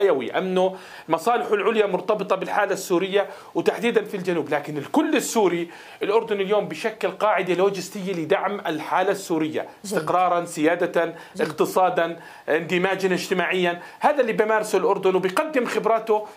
أمنه مصالحه العليا مرتبطة بالحالة السورية وتحديدا في الجنوب، لكن الكل السوري الأردن اليوم بشكل قاعدة لوجستية لدعم الحالة السورية استقرارا، سيادة، اقتصادا، اندماجا اجتماعيا. هذا اللي بمارسه الأردن وبيقدم خبراته